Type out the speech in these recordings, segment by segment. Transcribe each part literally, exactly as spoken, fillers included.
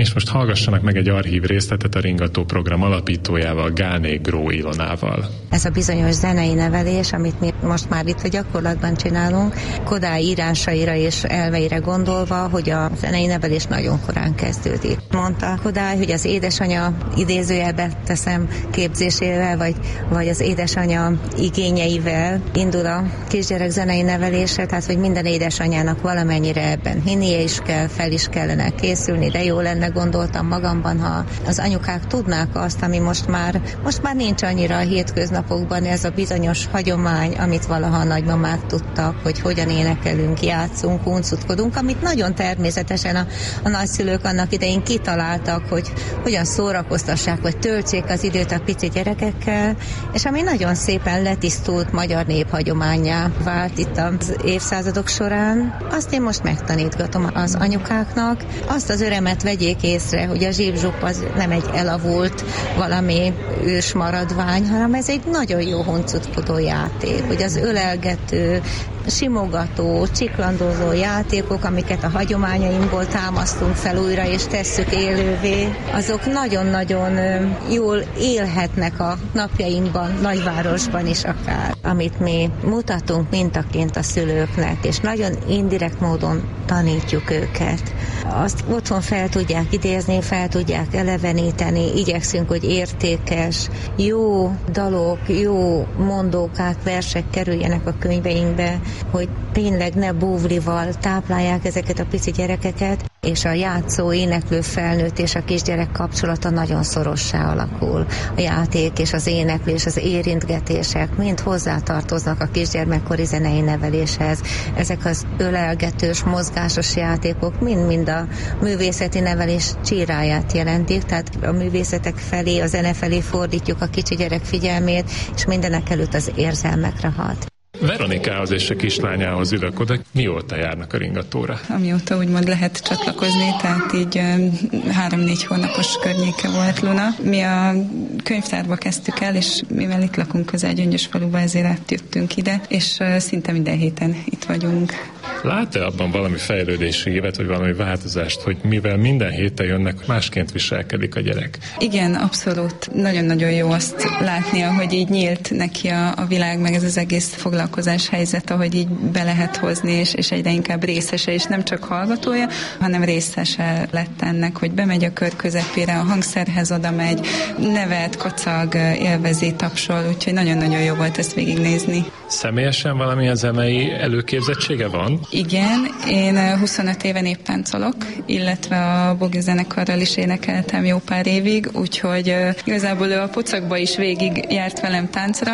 és most hallgassanak meg egy archív részletet a Ringató program alapítójával, Gáné Gró Ilonával. Ez a bizonyos zenei nevelés, amit mi most már itt a gyakorlatban csinálunk, Kodály írásaira és elveire gondolva, hogy a zenei nevelés nagyon korán kezdődik. Mondta Kodály, hogy az édesanya idézőjelbe teszem képzésével, vagy, vagy az édesanya igényeivel indul a kisgyerek zenei nevelése, tehát hogy minden édesanyának valamennyire ebben hinnie is kell, fel is kellene készülni, de jó lenne, gondoltam magamban, ha az anyukák tudnák azt, ami most már, most már nincs annyira a hétköznapokban, ez a bizonyos hagyomány, amit valaha a nagymamák tudtak, hogy hogyan énekelünk, játszunk, huncutkodunk, amit nagyon természetesen a, a nagyszülők annak idején kitaláltak, hogy hogyan szórakoztassák, vagy töltsék az időt a pici gyerekekkel, és ami nagyon szépen letisztult magyar néphagyománnyá vált itt az évszázadok során. Azt én most megtanítgatom az anyukáknak, azt az örömet vegyék észre, hogy a zsíp-zsup az nem egy elavult valami ős maradvány, hanem ez egy nagyon jó huncutkodó játék, hogy az ölelgető, simogató, csiklandozó játékok, amiket a hagyományainkból támasztunk fel újra és tesszük élővé, azok nagyon-nagyon jól élhetnek a napjainkban, nagyvárosban is akár, amit mi mutatunk mintaként a szülőknek, és nagyon indirekt módon tanítjuk őket. Azt otthon fel tudják idézni, fel tudják eleveníteni, igyekszünk, hogy értékes, jó dalok, jó mondókák, versek kerüljenek a könyveinkbe, hogy tényleg ne búvlival táplálják ezeket a pici gyerekeket, és a játszó, éneklő felnőtt és a kisgyerek kapcsolata nagyon szorossá alakul. A játék és az éneklés, az érintgetések mind hozzátartoznak a kisgyermekkori zenei neveléshez. Ezek az ölelgetős, mozgásos játékok mind-mind a művészeti nevelés csíráját jelentik, tehát a művészetek felé, a zene felé fordítjuk a kicsi gyerek figyelmét, és mindenek előtt az érzelmekre hat. Veronikához és a kislányához ülök oda. Mióta járnak a Ringatóra? Amióta úgymond lehet csatlakozni, tehát így három-négy hónapos környéke volt Luna. Mi a könyvtárba kezdtük el, és mivel itt lakunk közel Gyöngyösfaluba, ezért átjöttünk ide, és szinte minden héten itt vagyunk. Lát-e abban valami fejlődési évet, vagy valami változást, hogy mivel minden héten jönnek, másként viselkedik a gyerek? Igen, abszolút. Nagyon-nagyon jó azt látni, hogy így nyílt neki a, a világ, meg ez az egész foglalkozás helyzet, ahogy így be lehet hozni, és, és egyre inkább részese, és nem csak hallgatója, hanem részese lett ennek, hogy bemegy a kör közepére, a hangszerhez oda megy, nevet, kacag, élvezi, tapsol, úgyhogy nagyon-nagyon jó volt ezt végignézni. Személyesen valamilyen zenei előképzettsége van? Igen, én huszonöt éven épp táncolok, illetve a Bogi zenekarral is énekeltem jó pár évig, úgyhogy uh, igazából ő a pocakba is végig járt velem táncra.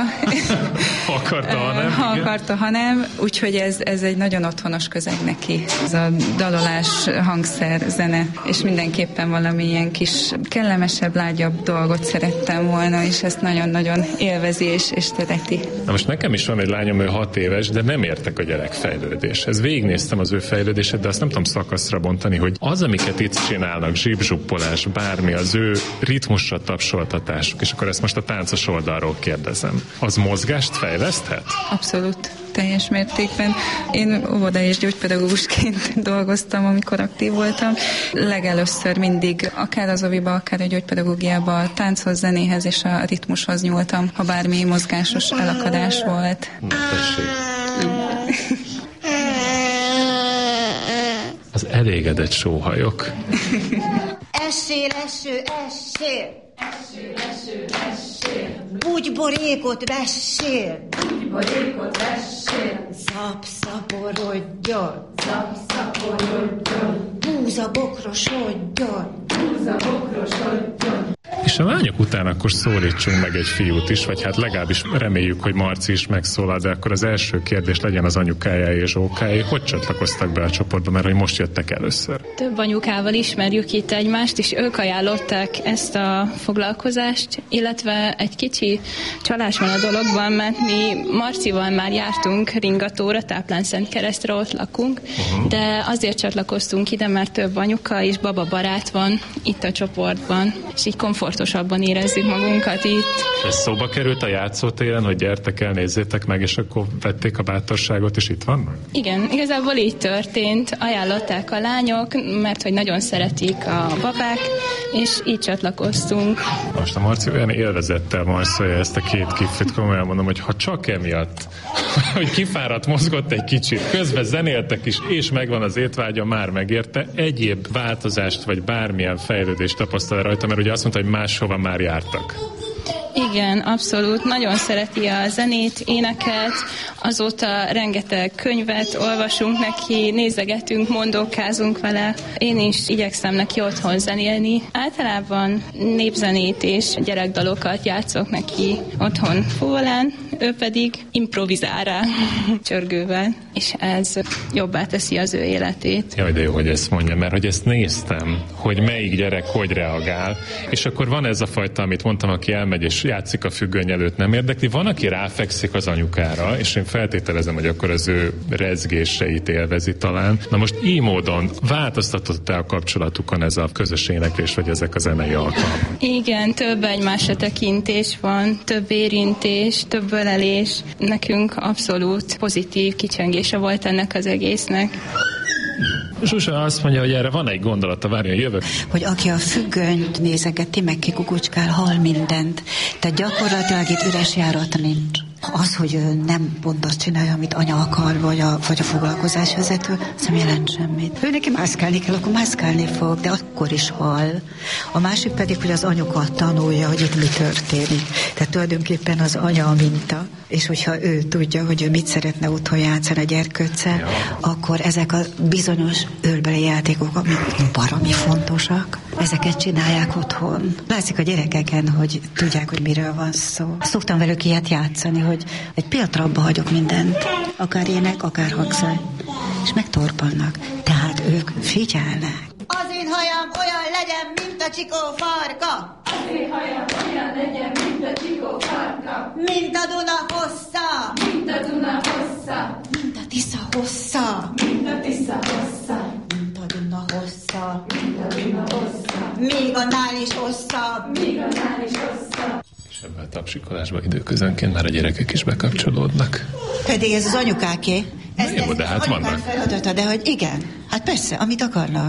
Ha akarta, ha nem. Ha akarta, ha nem, úgyhogy ez, ez egy nagyon otthonos közeg neki. Ez a dalolás, hangszer, zene, és mindenképpen valami ilyen kis kellemesebb, lágyabb dolgot szerettem volna, és ezt nagyon-nagyon élvezi és, és szereti. Na most nekem is van egy lányom, ő hat éves, de nem értek a gyerek fejlődéshez. Végignéztem az ő fejlődését, de azt nem tudom szakaszra bontani, hogy az, amiket itt csinálnak, zsíp-zsuppolás, bármi, az ő ritmusra tapsoltatásuk, és akkor ezt most a táncos oldalról kérdezem. Az mozgást fejleszthet? Abszolút. Teljes mértékben. Én óvoda és gyógypedagógusként dolgoztam, amikor aktív voltam. Legelőször mindig, akár az oviba, akár a gyógypedagógiába, a tánchoz, zenéhez és a ritmushoz nyúltam, ha bármi mozgásos elakadás volt. Na, tessék. Az elégedett sóhajok. Essél, eső, essél! Essél, eső, essél! Búgyborékot vessél! Búgyborékot vessél! Szapszaporodjon! Szapszaporodjon! Búza bokrosodjon! Búza bokrosodjon! És a lányok után akkor szólítsunk meg egy fiút is, vagy hát legalábbis reméljük, hogy Marci is megszólal, de akkor az első kérdés legyen az anyukájai és Zsókái. Hogy csatlakoztak be a csoportba, mert hogy most jöttek először? Több anyukával ismerjük itt egymást, és ők ajánlották ezt a foglalkozást, illetve egy kicsi csalás van a dologban, mert mi Marcival már jártunk Ringatóra, Táplán-Szentkeresztre, ott lakunk, uh-huh. de azért csatlakoztunk ide, mert több anyuka és baba barát van itt a csoportban, és így komfort komfortosabban érezzük magunkat itt. Ez szóba került a játszótéren, hogy gyertek el, nézzétek meg, és akkor vették a bátorságot, és itt vannak? Igen, igazából így történt. Ajánlották a lányok, mert hogy nagyon szeretik a babák, és így csatlakoztunk. Most a Marci olyan élvezettel marszolja ezt a két kiflit, komolyan mondom, hogy ha csak emiatt, hogy kifáradt, mozgott egy kicsit, közben zenéltek is, és megvan az étvágya, már megérte, egyéb változást, vagy bármilyen fejlődést tapasztal rajta, mert ugye azt mondta, hogy máshova már jártak. Igen, abszolút. Nagyon szereti a zenét, éneket, azóta rengeteg könyvet olvasunk neki, nézegetünk, mondókázunk vele. Én is igyekszem neki otthon zenélni. Általában népzenét és gyerekdalokat játszok neki otthon fúvolán, ő pedig improvizál rá csörgővel, és ez jobbá teszi az ő életét. Jaj, de jó, hogy ezt mondja, mert hogy ezt néztem, hogy melyik gyerek hogy reagál, és akkor van ez a fajta, amit mondtam, aki elmegy és játszik a függöny előtt, nem érdekli. Van, aki ráfekszik az anyukára, és én feltételezem, hogy akkor az ő rezgéseit élvezi talán. Na most így módon változtatott-e a kapcsolatukon ez a közös éneklés, vagy ezek a zenei alkalmak? Igen, több egymásra tekintés van, több érintés, több ölelés. Nekünk abszolút pozitív kicsengése volt ennek az egésznek. Zsuzsa azt mondja, hogy erre van egy gondolata, várjon, jövök. Hogy aki a függönyt nézegeti, meg kikukucskál, hal mindent. Tehát gyakorlatilag itt üres járata nincs. Az, hogy ő nem pont azt csinálja, amit anya akar, vagy a, vagy a foglalkozásvezető, az nem jelent semmit. Ő neki mászkálni kell, akkor mászkálni fog, de akkor is hal. A másik pedig, hogy az anyukat tanulja, hogy itt mi történik. Tehát tulajdonképpen az anya a minta, és hogyha ő tudja, hogy ő mit szeretne otthon játszani a gyerkőccel, ja. Akkor ezek a bizonyos őrbeli játékok, amik baromi fontosak, ezeket csinálják otthon. Látszik a gyerekeken, hogy tudják, hogy miről van szó. Szoktam velük ilyet játszani, hogy egy pillanatra abba hagyok mindent, akár ének, akár hangzaj, és megtorpannak. Tehát ők figyelnek. Az én hajam olyan legyen, mint a csikó farka. Az én hajam olyan legyen, mint a csikó farka. Mint a Duna hossza. Mint a Duna hossza. Mint a Tisza hossza. Mint a Tisza hossza. Mint a Duna hossza. Mint a Duna hossza. Még annál is hosszabb. Még annál is hosszabb. És ebben a tapsikolásban időközönként már a gyerekek is bekapcsolódnak. Pedig ez az anyukáké. Ez, jó, de hát vannak. Feladata, de hogy igen, hát persze, amit akarnak.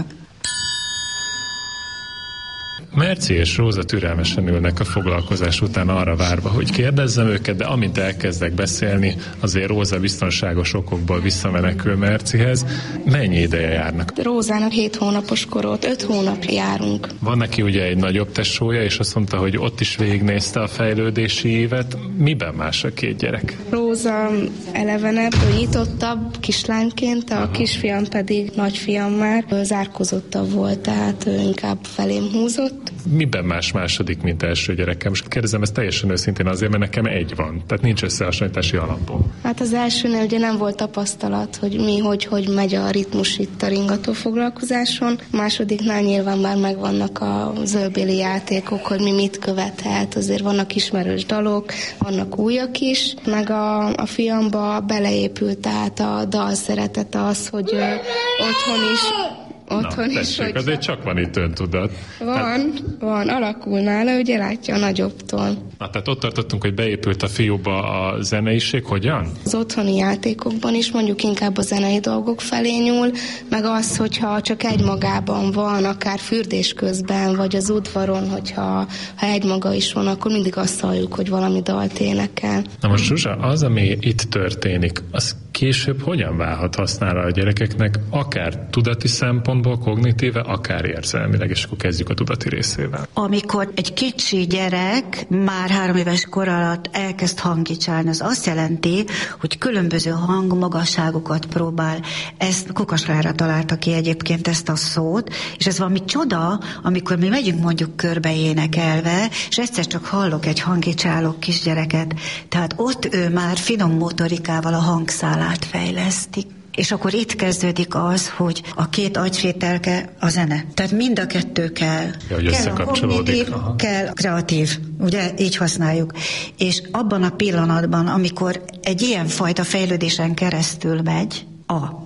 Merci és Róza türelmesen ülnek a foglalkozás után arra várva, hogy kérdezzem őket, de amint elkezdek beszélni, azért Róza biztonságos okokból visszamenekül Mercihez. Mennyi ideje járnak? Rózának hét hónapos korót, öt hónap járunk. Van neki ugye egy nagyobb tesója, és azt mondta, hogy ott is végignézte a fejlődési évet. Miben más a két gyerek? Róza elevenebb, nyitottabb kislányként, a kisfiam pedig nagyfiam már zárkozottabb volt, tehát inkább felém húzott. Miben más második, mint első gyerekem? Most kérdezem ezt teljesen őszintén azért, mert nekem egy van. Tehát nincs összehasonlítási alapból. Hát az elsőnél ugye nem volt tapasztalat, hogy mi, hogy, hogy megy a ritmus itt a ringató foglalkozáson. A másodiknál nyilván már megvannak a zöldbéli játékok, hogy mi mit követhet. Azért vannak ismerős dalok, vannak újak is, meg a, a fiamba beleépült tehát a dal szeretete az, hogy ö, otthon is Otthon Na, is, tessék, hogy... azért csak van itt öntudat. Van, hát... van, alakul nála, ugye látja a nagyobbtól. Na, tehát ott tartottunk, hogy beépült a fiúba a zeneiség, hogyan? Az otthoni játékokban is mondjuk inkább a zenei dolgok felé nyúl, meg az, hogyha csak egymagában van, akár fürdés közben, vagy az udvaron, hogyha ha egymaga is van, akkor mindig azt halljuk, hogy valami dalt énekel. Na most Zsuzsa, az, ami itt történik, az később hogyan válhat hasznára a gyerekeknek, akár tudati szempontból, kognitíve, akár érzelmileg, és akkor kezdjük a tudati részével. Amikor egy kicsi gyerek már három éves kor alatt elkezd hangkicsálni, az azt jelenti, hogy különböző hangmagasságokat próbál. Ezt Kokaslára találta ki egyébként ezt a szót, és ez valami csoda, amikor mi megyünk mondjuk körbe énekelve, és egyszer csak hallok egy hangkicsáló kisgyereket, tehát ott ő már finom motorikával a hangszálát fejlesztik. És akkor itt kezdődik az, hogy a két agyfételke a zene. Tehát mind a kettő kell. Ja, hogy kell a kognitív, kell a kreatív. Ugye így használjuk. És abban a pillanatban, amikor egy ilyen fajta fejlődésen keresztül megy, a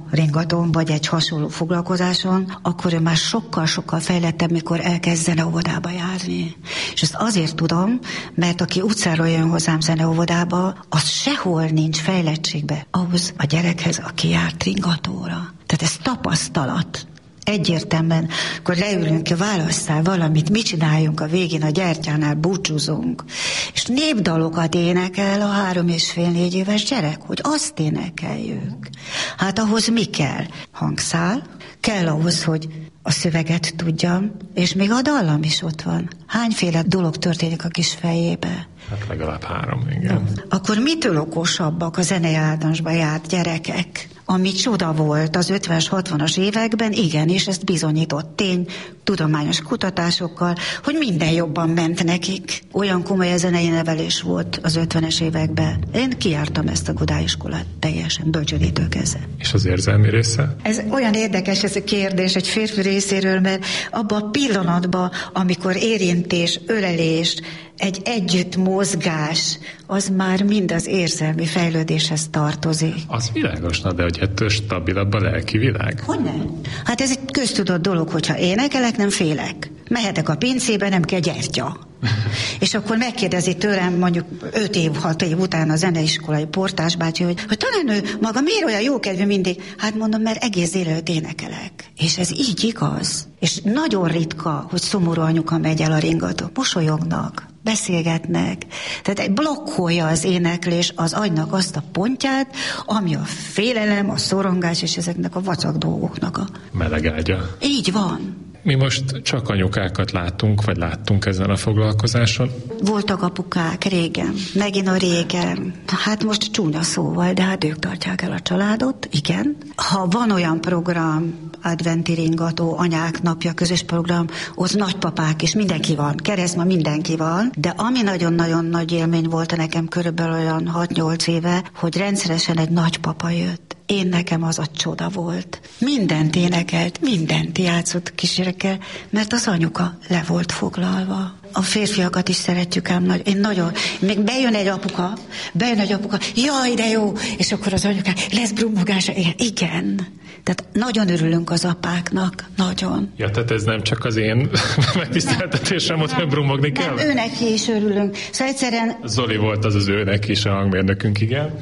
ringatón, vagy egy hasonló foglalkozáson, akkor ő már sokkal-sokkal fejlettebb, mikor elkezd zeneóvodába járni. És ezt azért tudom, mert aki utcáról jön hozzám zeneóvodába, az sehol nincs fejlettségbe ahhoz a gyerekhez, aki járt ringatóra. Tehát ez tapasztalat. Egyértelműen, akkor leülünk, válasszál valamit, mit csináljunk a végén, a gyertyánál búcsúzunk. És népdalokat énekel a három és fél négy éves gyerek, hogy azt énekeljük. Hát ahhoz mi kell? Hangszál, kell ahhoz, hogy a szöveget tudjam, és még a dallam is ott van. Hányféle dolog történik a kis fejébe? Hát legalább három, igen. Akkor mitől okosabbak a zenei általánosba járt gyerekek? Ami csoda volt az ötvenes, hatvanas években, igen, és ezt bizonyított tény, tudományos kutatásokkal, hogy minden jobban ment nekik. Olyan komoly zenei nevelés volt az ötvenes években. Én kijártam ezt a Kodály iskolát teljesen, bölcsődétől kezdve. És az érzelmi része? Ez olyan érdekes ez a kérdés egy férfi részéről, mert abban a pillanatban, amikor érintés, ölelés, egy együtt mozgás, az már mind az érzelmi fejlődéshez tartozik. Az világos, na, de hogy ettől stabilabb a lelki világ? Hogyne? Hát ez egy köztudott dolog, hogyha énekelek, nem félek. Mehetek a pincébe, nem kell gyertya. És akkor megkérdezi tőlem mondjuk öt év, hat év után a zeneiskolai portás bácsi, hogy, hogy talán ő maga miért olyan jókedvű mindig? Hát mondom, mert egész délelőtt énekelek. És ez így igaz. És nagyon ritka, hogy szomorú anyuka megy el a ringató. Mosolyognak, beszélgetnek. Tehát blokkolja az éneklés az agynak azt a pontját, ami a félelem, a szorongás és ezeknek a vacak dolgoknak a... Melegágya. Így van. Mi most csak anyukákat láttunk, vagy láttunk ezen a foglalkozáson? Voltak apukák régen, megint a régen. Hát most csúnya szóval, de hát ők tartják el a családot, igen. Ha van olyan program, adventi ringató, anyák napja, közös program, ott nagypapák is, mindenki van, keresztma mindenki van, de ami nagyon-nagyon nagy élmény volt nekem körülbelül olyan hat-nyolc éve, hogy rendszeresen egy nagypapa jött. Én nekem az a csoda volt. Mindent énekelt, mindent játszott kísérekkel, mert az anyuka le volt foglalva. A férfiakat is szeretjük ám nagy. Én nagyon, még bejön egy apuka, bejön egy apuka, jaj, de jó, és akkor az anyukák, lesz brummogása, igen. Tehát nagyon örülünk az apáknak, nagyon. Ja, tehát ez nem csak az én megtiszteltetésem, hogy nem brummogni kell? Nem, őnek is örülünk. Szóval egyszerűen... Zoli volt az az őnek is, a hangmérnökünk, igen.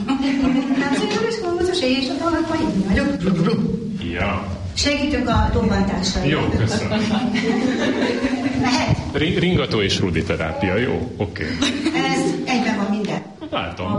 És a dalakban így vagyok. Ja. Segítünk a dobbantásra. Jó, köszönöm. Mehet? Ringató és rudi terápia, jó? Oké. Okay. Ez egyben van minden. Látom.